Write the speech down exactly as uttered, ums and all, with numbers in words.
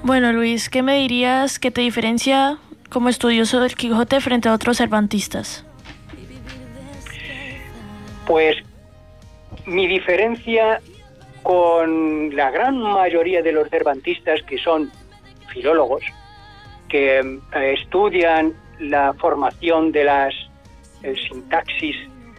Bueno, Luis, ¿qué me dirías que te diferencia como estudioso del Quijote frente a otros cervantistas? Pues mi diferencia con la gran mayoría de los cervantistas, que son filólogos, que eh, estudian la formación de las eh, sintaxis